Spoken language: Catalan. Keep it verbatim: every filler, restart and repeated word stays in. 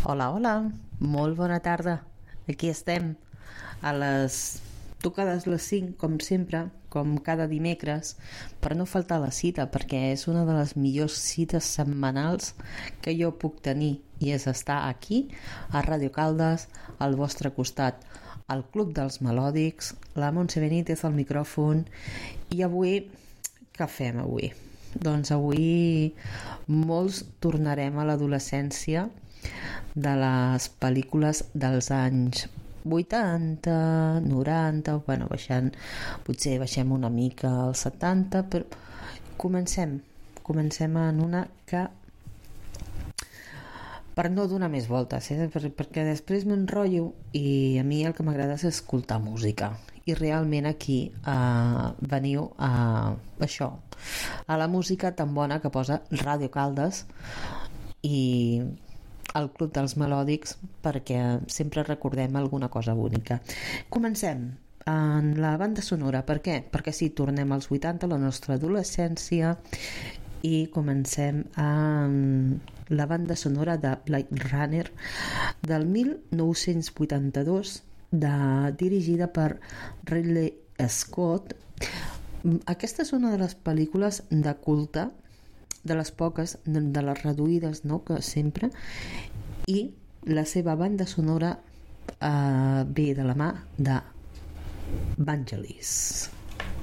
Hola, hola, molt bona tarda. Aquí estem a les tocades les cinc, com sempre, com cada dimecres, per no faltar a la cita, perquè és una de les millors cites setmanals que jo puc tenir, i és estar aquí, a Ràdio Caldes, al vostre costat, al Club dels Melòdics, la Montse Benítez al micròfon. I avui, què fem avui? Doncs avui molts tornarem a l'adolescència de les pel·lícules dels anys vuitanta, noranta, bueno, baixant, potser baixem una mica als setanta, però comencem, comencem en una que, per no donar més voltes, eh? Per, perquè després m'enrotllo i a mi el que m'agrada és escoltar música, i realment aquí eh, veniu a això, a la música tan bona que posa Ràdio Caldes i el Club dels Melòdics, perquè sempre recordem alguna cosa bonica. Comencem en la banda sonora. Per què? Perquè sí, tornem als vuitanta, la nostra adolescència, i comencem amb la banda sonora de Blade Runner del mil nou-cents vuitanta-dos, de, dirigida per Ridley Scott. Aquesta és una de les pel·lícules de culte, de les poques, de, de les reduïdes, no?, que sempre, i la seva banda sonora eh, ve de la mà de Vangelis.